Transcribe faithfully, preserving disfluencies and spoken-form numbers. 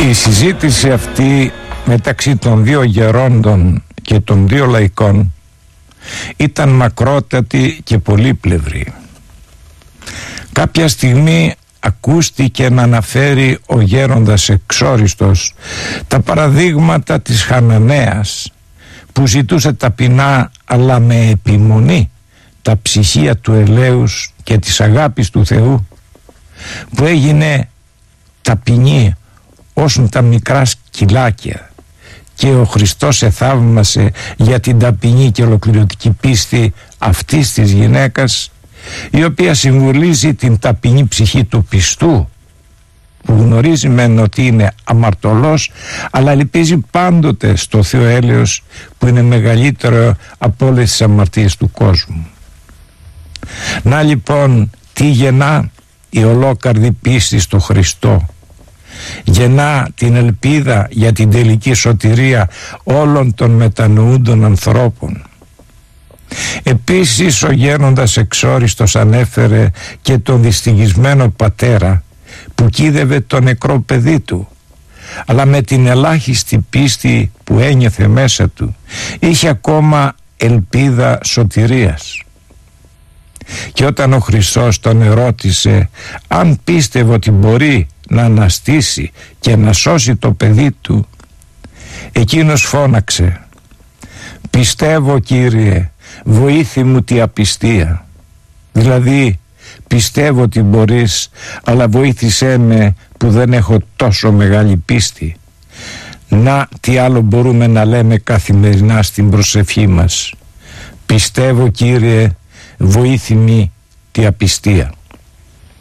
Η συζήτηση αυτή μεταξύ των δύο γερόντων και των δύο λαϊκών ήταν μακρότατη και πολύπλευρη. Κάποια στιγμή ακούστηκε να αναφέρει ο γέροντας Εξόριστος τα παραδείγματα της Χαναναίας, που ζητούσε ταπεινά αλλά με επιμονή τα ψυχία του ελέους και της αγάπης του Θεού, που έγινε ταπεινή ως τα μικρά σκυλάκια, και ο Χριστός εθαύμασε για την ταπεινή και ολοκληρωτική πίστη αυτής της γυναίκας, η οποία συμβολίζει την ταπεινή ψυχή του πιστού, που γνωρίζει μεν ότι είναι αμαρτωλός, αλλά ελπίζει πάντοτε στο Θεό έλεος που είναι μεγαλύτερο από όλες τις αμαρτίες του κόσμου. Να λοιπόν τι γεννά η ολόκαρδη πίστη στο Χριστό? Γεννά την ελπίδα για την τελική σωτηρία όλων των μετανοούντων ανθρώπων. Επίσης ο γέροντας Εξόριστος ανέφερε και τον δυστυχισμένο πατέρα που κοίδευε το νεκρό παιδί του, αλλά με την ελάχιστη πίστη που ένιωθε μέσα του είχε ακόμα ελπίδα σωτηρίας. Και όταν ο Χριστός τον ερώτησε αν πίστευε ότι μπορεί να αναστήσει και να σώσει το παιδί του, εκείνος φώναξε: «Πιστεύω, Κύριε, βοήθη μου τη απιστία». Δηλαδή, πιστεύω ότι μπορείς, αλλά βοήθησέ με που δεν έχω τόσο μεγάλη πίστη. Να τι άλλο μπορούμε να λέμε καθημερινά στην προσευχή μας: «Πιστεύω, Κύριε, βοήθη μου τη απιστία».